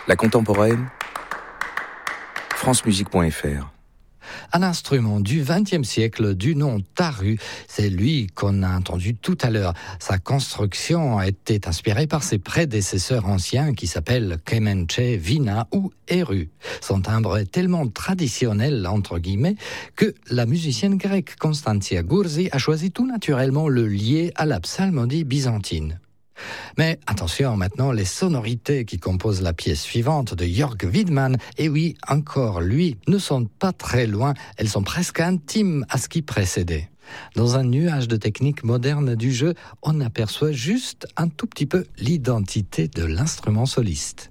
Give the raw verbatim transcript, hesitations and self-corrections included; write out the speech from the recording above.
La contemporaine, francemusique point f r. Un instrument du vingtième siècle du nom Taru, c'est lui qu'on a entendu tout à l'heure. Sa construction a été inspirée par ses prédécesseurs anciens qui s'appellent Kemenche, Vina ou Eru. Son timbre est tellement traditionnel, entre guillemets, que la musicienne grecque Constantia Gursi a choisi tout naturellement le lier à la psalmodie byzantine. Mais attention maintenant, les sonorités qui composent la pièce suivante de Jörg Widmann, et oui, encore lui, ne sont pas très loin, elles sont presque intimes à ce qui précédait. Dans un nuage de techniques modernes du jeu, on aperçoit juste un tout petit peu l'identité de l'instrument soliste.